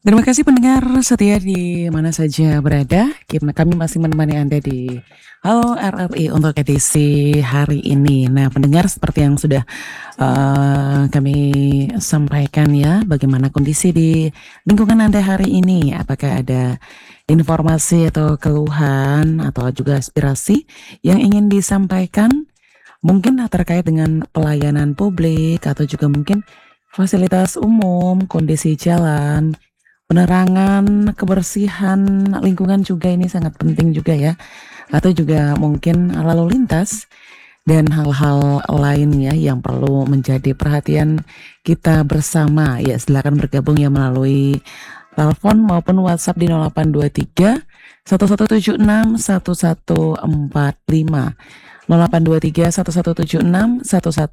Terima kasih pendengar setia di mana saja berada. Kami masih menemani Anda di Halo RRI untuk edisi hari ini. Nah, pendengar seperti yang sudah kami sampaikan ya, bagaimana kondisi di lingkungan Anda hari ini? Apakah ada informasi atau keluhan atau juga aspirasi yang ingin disampaikan? Mungkin terkait dengan pelayanan publik atau juga mungkin fasilitas umum, kondisi jalan, penerangan, kebersihan lingkungan juga ini sangat penting juga ya. Atau juga mungkin lalu lintas dan hal-hal lainnya yang perlu menjadi perhatian kita bersama. Ya, silakan bergabung ya melalui telepon maupun WhatsApp di 0823 1176 1145. 0823 1176 1145.